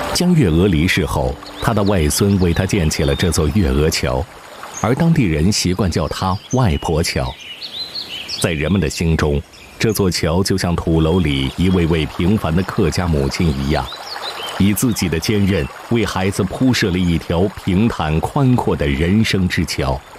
江月娥离世后，她的外孙为她建起了这座月娥桥，而当地人习惯叫它外婆桥。在人们的心中，这座桥就像土楼里一位位平凡的客家母亲一样，以自己的坚韧为孩子铺设了一条平坦宽阔的人生之桥。